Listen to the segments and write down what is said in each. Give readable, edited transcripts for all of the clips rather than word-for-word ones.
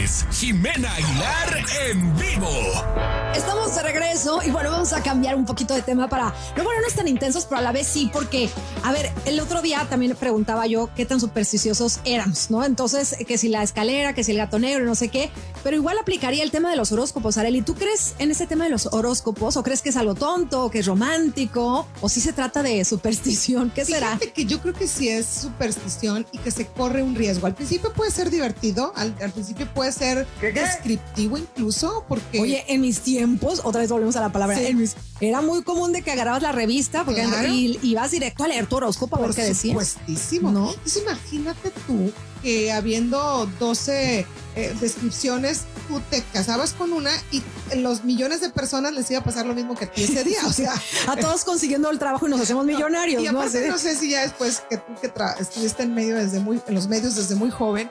es Jimena Aguilar en vivo. Estamos de regreso y bueno, vamos a cambiar un poquito de tema para... No es tan intensos, pero a la vez sí, porque, a ver, el otro día también le preguntaba yo qué tan supersticiosos éramos, ¿no? Entonces, que si la escalera, que si el gato negro, no sé qué, pero igual aplicaría el tema de los horóscopos. Arely, ¿tú crees en ese tema de los horóscopos o crees que es algo tonto, que es romántico o si se trata de superstición? ¿Qué será? Fíjate que yo creo que sí es superstición y que se corre un riesgo. Al principio puede ser divertido, al principio puede ser descriptivo incluso, porque... Oye, en mis tiempos, otra vez volvemos a la palabra, Sí. Era muy común de que agarrabas la revista porque Claro. y ibas directo a leer tu horóscopo a ver qué decía. Por supuestísimo. ¿No? Entonces imagínate tú que habiendo 12 descripciones, tú te casabas con una y los millones de personas les iba a pasar lo mismo que a ti ese día. O sea, A todos consiguiendo el trabajo y nos hacemos millonarios. y aparte Así. no sé si ya después que tú que estuviste en los medios desde muy joven,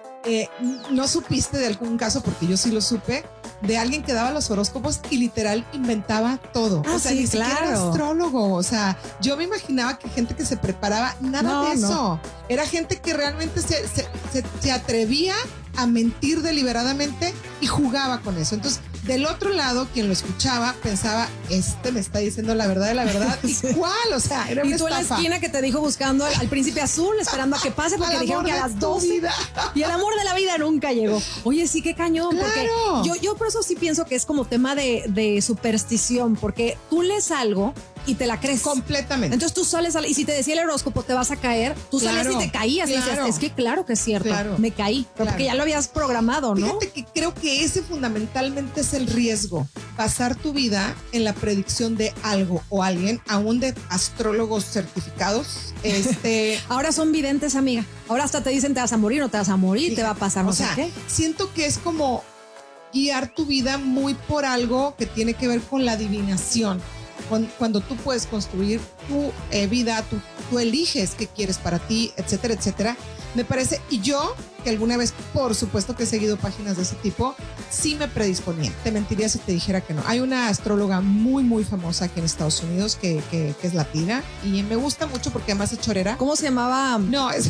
no supiste de algún caso, porque yo sí lo supe, de alguien que daba los horóscopos y literal inventaba todo. Ah, o sea, sí, ni siquiera era claro. astrólogo. O sea, yo me imaginaba que gente que se preparaba, nada de eso. No. Era gente que realmente se atrevía a mentir deliberadamente y jugaba con eso. Entonces, del otro lado, quien lo escuchaba pensaba, me está diciendo la verdad de la verdad. ¿Y Sí. cuál? O sea, era una Y tú en la estafa. esquina que te dijo buscando al príncipe azul, esperando a que pase, porque Al dijeron amor que a de las tu 12. vida. Y el amor de la vida nunca llegó. Oye, sí, qué cañón. Claro. Porque yo por eso sí pienso que es como tema de superstición, porque tú lees algo y te la crees. Completamente. Entonces tú sales y si te decía el horóscopo te vas a caer, tú salías Claro, y te caías y claro. dices, es que claro que es cierto, Claro. me caí, pero porque Claro. ya lo habías programado, ¿no? Fíjate que creo que ese fundamentalmente es el riesgo, basar tu vida en la predicción de algo o alguien, aún de astrólogos certificados. Ahora son videntes, amiga. Ahora hasta te dicen te vas a morir, no te vas a morir, te va a pasar no o sé sea, qué. siento que es como guiar tu vida muy por algo que tiene que ver con la adivinación. Cuando tú puedes construir tu vida, tú eliges qué quieres para ti, etcétera, etcétera. Me parece, y yo, que alguna vez, por supuesto que he seguido páginas de ese tipo, sí me predisponía. Te mentiría si te dijera que no. Hay una astróloga muy, muy famosa aquí en Estados Unidos que es latina y me gusta mucho porque además es chorera. ¿Cómo se llamaba? No, es...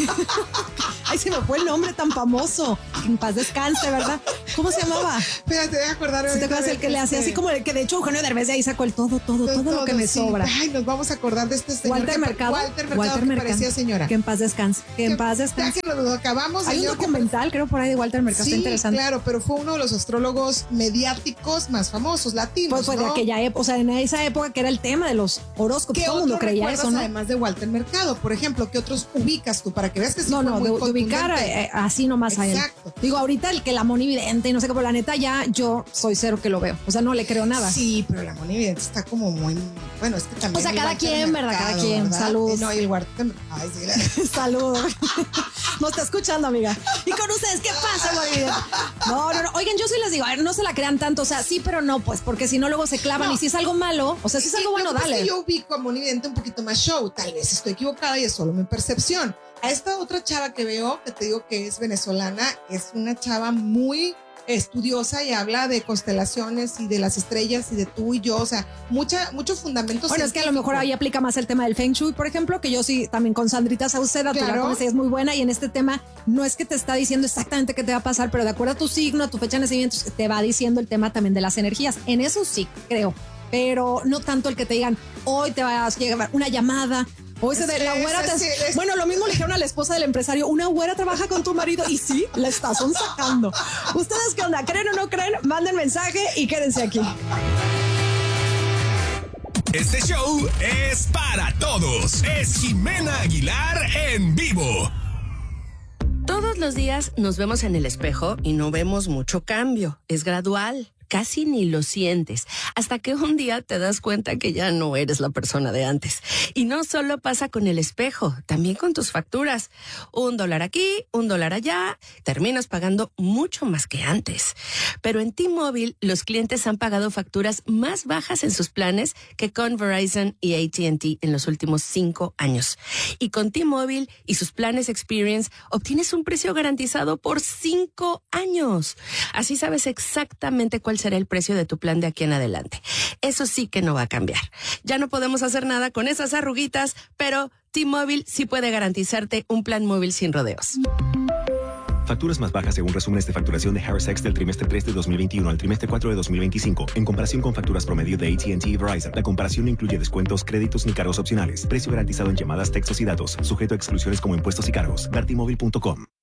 Ay, se me fue el nombre tan famoso. Que en paz descanse, ¿verdad? ¿Cómo se llamaba? Espérate, voy a acordar. ¿Sí te acuerdas el que le hacía así como el que de hecho Eugenio Derbez de ahí sacó el todo lo que me sí. sobra? Ay, nos vamos a acordar de este señor. Walter Mercado. Walter Mercado, que parecía señora. Que en paz descanse. Que en paz Ya descanse. que lo acabamos. Hay un señor, documental, creo, por ahí de Walter Mercado. sí, Está interesante. claro, pero fue uno de los astrólogos mediáticos más famosos, latinos, Pues fue de ¿no? aquella época, o sea, en esa época que era el tema de los horóscopos. ¿Qué Todo el mundo otros creía recuerdas eso, ¿no? además de Walter Mercado? Por ejemplo, ¿qué otros ubicas tú para que veas que sí No, fue no, muy de ubicar contundente? así nomás a él. Exacto. Digo, ahorita el que la monividente y no sé qué, pero la neta ya yo soy cero que lo veo. O sea, no le creo nada. Sí, pero la monividente está como muy... Bueno, es que también... O sea, el cada Walter quien, ¿verdad? Cada Mercado, quien. ¿verdad? Saludos. No, y el Walter... Ay, sí, Saludos. No está escuchando, amiga. Y con ustedes, ¿qué pasa, monividente? No. Oigan, yo sí les digo, a ver, no se la crean tanto. O sea, sí, pero no, pues, porque si no, luego se clavan. No. Y si es algo malo, o sea, si es algo bueno, lo que pasa es dale. que yo ubico a monividente un poquito más show. Tal vez estoy equivocada y es solo mi percepción. A esta otra chava que veo, que te digo que es venezolana, es una chava muy estudiosa y habla de constelaciones y de las estrellas y de tú y yo, o sea, mucho fundamento Bueno, es que a lo mejor ahí aplica más el tema del Feng Shui, por ejemplo, que yo sí también con Sandrita Sauceda, tú la Claro. conoces, es muy buena y en este tema no es que te está diciendo exactamente qué te va a pasar, pero de acuerdo a tu signo, a tu fecha de nacimiento, te va diciendo el tema también de las energías. En eso sí, creo, pero no tanto el que te digan, hoy te vas a llegar una llamada. O ese de la güera. Bueno, lo mismo le dijeron a la esposa del empresario, una güera trabaja con tu marido y sí, la estás sacando. ¿Ustedes qué onda? ¿Creen o no creen? Manden mensaje y quédense aquí. Este show es para todos. Es Jimena Aguilar en vivo. Todos los días nos vemos en el espejo y no vemos mucho cambio. Es gradual. Casi ni lo sientes, hasta que un día te das cuenta que ya no eres la persona de antes. Y no solo pasa con el espejo, también con tus facturas. $1 aquí, $1 allá, terminas pagando mucho más que antes. Pero en T-Mobile, los clientes han pagado facturas más bajas en sus planes que con Verizon y AT&T en los últimos 5 años. Y con T-Mobile y sus planes Experience, obtienes un precio garantizado por 5 años. Así sabes exactamente cuál será el precio de tu plan de aquí en adelante. Eso sí que no va a cambiar. Ya no podemos hacer nada con esas arruguitas, pero T-Mobile sí puede garantizarte un plan móvil sin rodeos. Facturas más bajas según resúmenes de facturación de HarrisX del trimestre 3 de 2021 al trimestre 4 de 2025. En comparación con facturas promedio de AT&T y Verizon, la comparación no incluye descuentos, créditos ni cargos opcionales. Precio garantizado en llamadas, textos y datos. Sujeto a exclusiones como impuestos y cargos. DartyMobile.com.